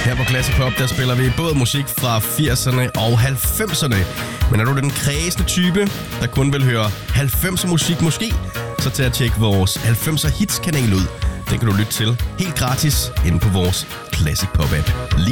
Her på Classic Pop, der spiller vi både musik fra 80'erne og 90'erne. Men er du den kredsende type, der kun vil høre 90'er musik måske, så tag at tjekke vores 90'er hits kanal ud. Den kan du lytte til helt gratis inde på vores Classic Pop app.